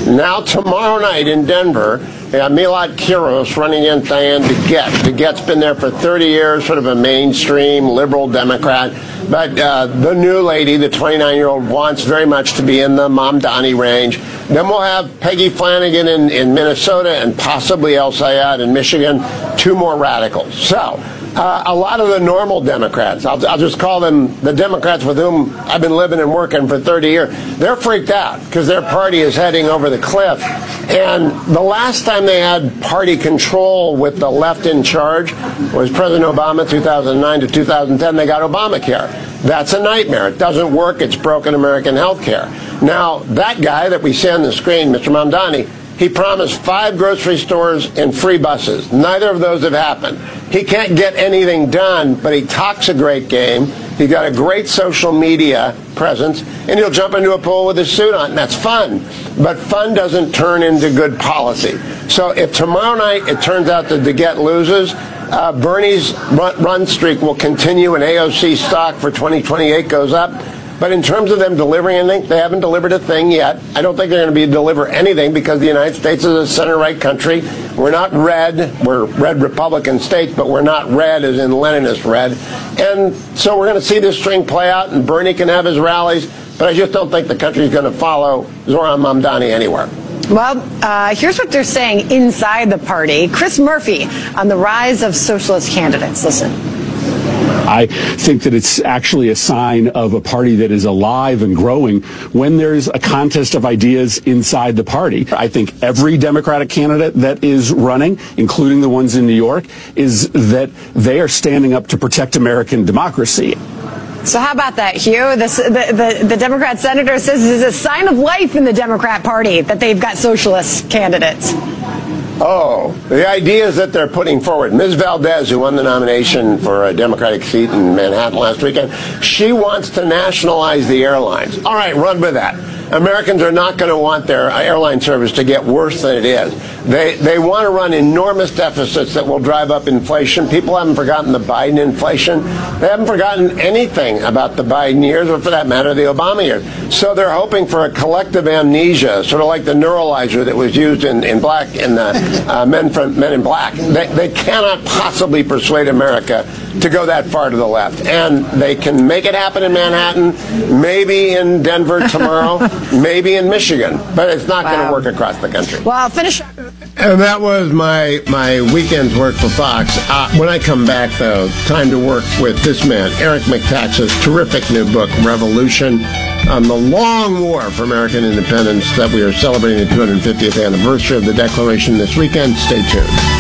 Now tomorrow night in Denver, Milad Kiros running against Diane DeGette. DeGette's been there for 30 years, sort of a mainstream liberal Democrat. But the new lady, the 29-year-old, wants very much to be in the Mamdani range. Then we'll have Peggy Flanagan in Minnesota and possibly El Sayed in Michigan, two more radicals. So a lot of the normal Democrats, I'll just call them the Democrats with whom I've been living and working for 30 years, they're freaked out because their party is heading over the cliff. And the last time they had party control with the left in charge was President Obama, 2009 to 2010. They got Obamacare. That's a nightmare. It doesn't work. It's broken American health care. Now, that guy that we see on the screen, Mr. Mamdani, he promised 5 grocery stores and free buses. Neither of those have happened. He can't get anything done, but he talks a great game. He's got a great social media presence, and he'll jump into a pool with his suit on. That's fun. But fun doesn't turn into good policy. So if tomorrow night it turns out that DeGette loses, Bernie's run streak will continue and AOC stock for 2028 goes up. But in terms of them delivering anything, they haven't delivered a thing yet. I don't think they're going to deliver anything because the United States is a center-right country. We're not red. We're red Republican states, but we're not red as in Leninist red. And so we're going to see this string play out, and Bernie can have his rallies. But I just don't think the country's going to follow Zoran Mamdani anywhere. Well, here's what they're saying inside the party. Chris Murphy on the rise of socialist candidates. Listen. I think that it's actually a sign of a party that is alive and growing when there's a contest of ideas inside the party. I think every Democratic candidate that is running, including the ones in New York, is that they are standing up to protect American democracy. So how about that, Hugh? The Democrat senator says it's a sign of life in the Democrat Party that they've got socialist candidates. Oh, the ideas that they're putting forward. Ms. Valdez, who won the nomination for a Democratic seat in Manhattan last weekend, she wants to nationalize the airlines. All right, run with that. Americans are not going to want their airline service to get worse than it is. They want to run enormous deficits that will drive up inflation. People haven't forgotten the Biden inflation. They haven't forgotten anything about the Biden years, or for that matter, the Obama years. So they're hoping for a collective amnesia, sort of like the neuralizer that was used in the Men in Black. They cannot possibly persuade America to go that far to the left. And they can make it happen in Manhattan, maybe in Denver tomorrow, maybe in Michigan, but it's not going to work across the country. Well, I'll finish. And that was my weekend's work for Fox. When I come back, though, time to work with this man, Eric Metaxas' terrific new book, Revolution, on the long war for American independence that we are celebrating the 250th anniversary of the Declaration this weekend. Stay tuned.